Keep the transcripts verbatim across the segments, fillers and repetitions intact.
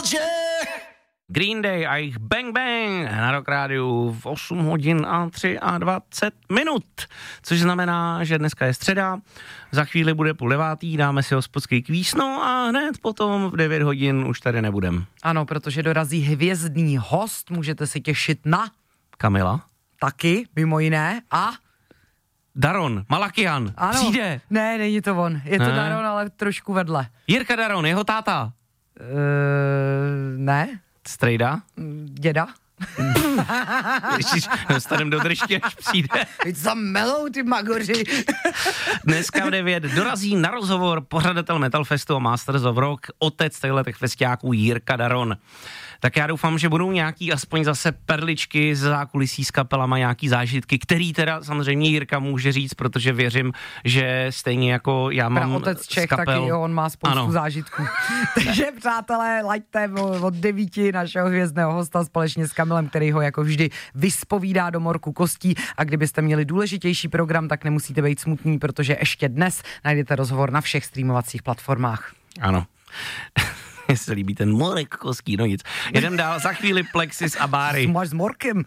Green Day a jejich Bang Bang na Rock Rádiu v osm hodin a dvacet tři minut, což znamená, že dneska je středa, za chvíli bude půl devátý, dáme si hospodský kvíz, no a hned potom v devět hodin už tady nebudem. Ano, protože dorazí hvězdný host, můžete si těšit na... Kamila? Taky, mimo jiné, a... Daron, Malakian, ano. Přijde. Ne, není to on, je to ne. Daron, ale trošku vedle. Jirka Daron, jeho táta. Uh, ne. Strejda? Děda? Ježiš, dostanem do držky, až přijde. Víc za melou, ty magoři. Dneska v devět dorazí na rozhovor pořadatel Metal Festu a Masters of Rock, otec těch festiáků Jirka Daron. Tak já doufám, že budou nějaký aspoň zase perličky z zákulisí s kapelama, nějaký zážitky, který teda samozřejmě Jirka může říct, protože věřím, že stejně jako já mám otec Čech, kapel, taky on má spoustu ano. zážitků. Takže přátelé, laďte od devíti našeho hvězdného hosta společně s Kamilem, který ho jako vždy vyspovídá do morku kostí, a kdybyste měli důležitější program, tak nemusíte být smutní, protože ještě dnes najdete rozhovor na všech streamovacích platformách. Ano. Mně se líbí ten morek kostí, no nic. Jedem dál, za chvíli Plexis a Báry. Máš s morkem.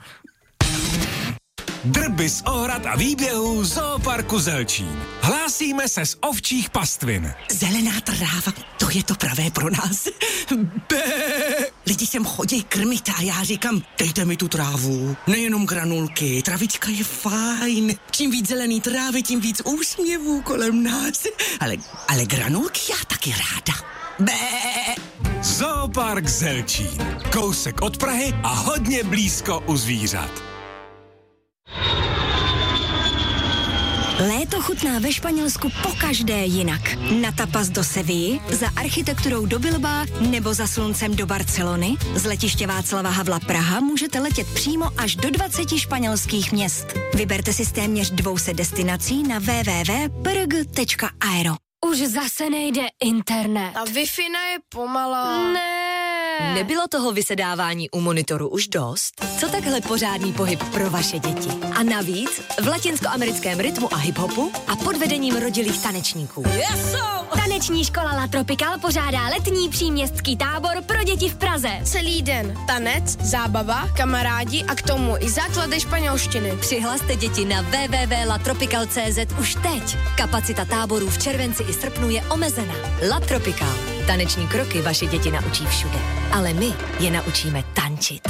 Drby z ohrad a výběhů Zooparku Zelčín. Hlásíme se z ovčích pastvin. Zelená tráva, to je to pravé pro nás. Bé. Lidi sem chodí krmit a já říkám, dejte mi tu trávu. Nejenom granulky, travička je fajn. Čím víc zelený trávy, tím víc úsměvů kolem nás. Ale, ale granulky já taky ráda. Bé. Zoopark Zelčín. Kousek od Prahy a hodně blízko u zvířat. Léto chutná ve Španělsku pokaždé jinak. Na tapas do Sevilly, za architekturou do Bilbaa nebo za sluncem do Barcelony. Z letiště Václava Havla Praha můžete letět přímo až do dvaceti španělských měst. Vyberte si z téměř dvou set destinací na w w w tečka p r g tečka aero. Už zase nejde internet. A Wi-Fi je pomalá. Ne. Nebylo toho vysedávání u monitoru už dost? Co takhle pořádný pohyb pro vaše děti? A navíc v latinskoamerickém rytmu a hiphopu a pod vedením rodilých tanečníků. Yeso! Taneční škola La Tropical pořádá letní příměstský tábor pro děti v Praze. Celý den tanec, zábava, kamarádi a k tomu i základy španělštiny. Přihlaste děti na w w w tečka la tropical tečka c z už teď. Kapacita táborů v červenci i srpnu je omezená. La Tropical. Taneční kroky vaše děti naučí všude. Ale my je naučíme tančit.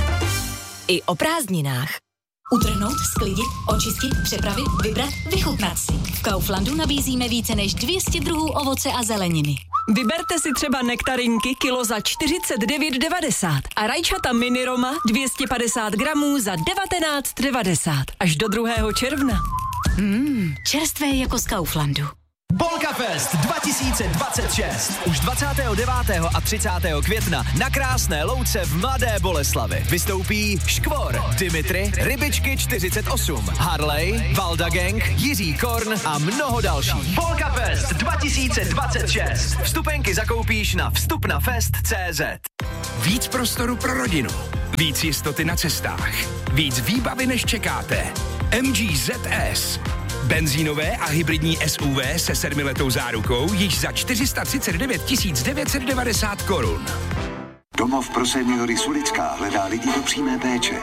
I o prázdninách. Utrhnout, sklidit, očistit, přepravit, vybrat, vychutnat si. V Kauflandu nabízíme více než dvě stě druhů ovoce a zeleniny. Vyberte si třeba nektarinky kilo za čtyřicet devět devadesát a rajčata mini Roma dvě stě padesát gramů za devatenáct devadesát až do druhého června. Mmm, čerstvé jako z Kauflandu. Polka Fest dva tisíce dvacet šest. Už dvacátého devátého a třicátého května na Krásné Louce v Mladé Boleslavi vystoupí Škvor, Dimitri, Rybičky čtyřicet osm, Harley, Valda Gang, Jiří Korn a mnoho dalších. Polka Fest dva tisíce dvacet šest. Vstupenky zakoupíš na vstupnafest tečka cé zet. Víc prostoru pro rodinu, víc jistoty na cestách, víc výbavy než čekáte. M G Z S. Benzínové a hybridní S U V se sedmiletou zárukou již za čtyři sta třicet devět tisíc devět set devadesát korun. Domov pro seniory Sulická hledá lidi do přímé péče.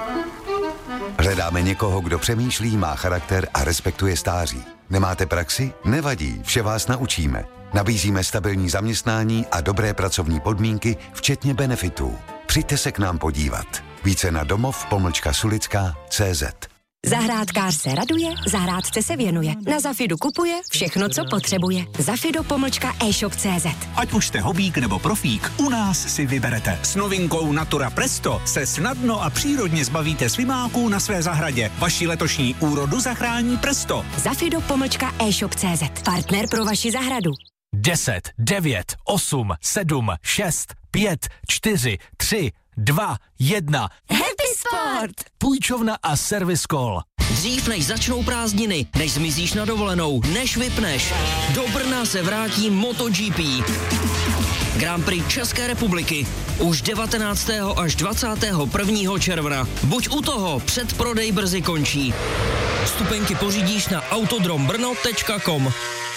Hledáme někoho, kdo přemýšlí, má charakter a respektuje stáří. Nemáte praxi? Nevadí, vše vás naučíme. Nabízíme stabilní zaměstnání a dobré pracovní podmínky, včetně benefitů. Přijďte se k nám podívat. Více na domov pomlčka sulická tečka cé zet. Zahrádkář se raduje, zahrádce se věnuje. Na Zafidu kupuje všechno, co potřebuje. Zafido pomlčka e-shop tečka cé zet. Ať už jste hobík nebo profík, u nás si vyberete. S novinkou Natura Presto se snadno a přírodně zbavíte slimáků na své zahradě. Vaši letošní úrodu zachrání Presto. Zafido pomlčka e-shop tečka cé zet. Partner pro vaši zahradu. deset, devět, osm, sedm, šest, pět, čtyři, tři, dva, jedna. Happy Sport! Půjčovna a Service Call. Dřív než začnou prázdniny, než zmizíš na dovolenou, než vypneš, do Brna se vrátí MotoGP. Grand Prix České republiky už devatenáctého až dvacátého prvního června. Buď u toho, předprodej brzy končí. Vstupenky pořídíš na autodrombrno tečka com.